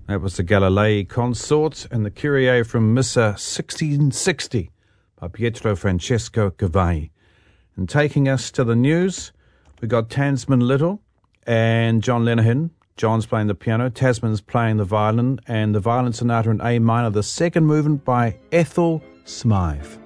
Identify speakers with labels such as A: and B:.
A: That was the Galilei Consort and the Kyrie from Missa 1660 by Pietro Francesco Cavalli. And taking us to the news, we got Tasman Little and John Lenihan. John's playing the piano, Tasman's playing the violin, and the violin sonata in A minor, the second movement by Ethel Smythe.